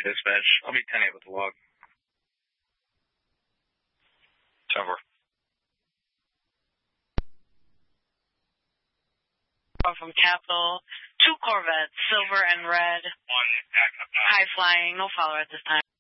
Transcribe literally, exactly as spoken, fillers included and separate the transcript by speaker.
Speaker 1: dispatch. I'll be ten eight with the log.
Speaker 2: Over.
Speaker 3: From Capital, two Corvettes, silver and red, high flying, no follower at this time.